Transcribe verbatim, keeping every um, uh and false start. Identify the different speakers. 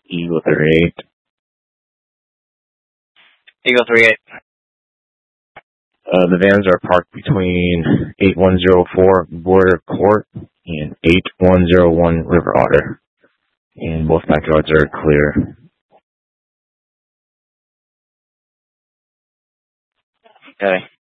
Speaker 1: Eagle thirty-eight.
Speaker 2: Eagle thirty-eight.
Speaker 1: Uh, the vans are parked between eight one zero four Border Court and eight one zero one River Otter. And both backyards are clear.
Speaker 2: Okay.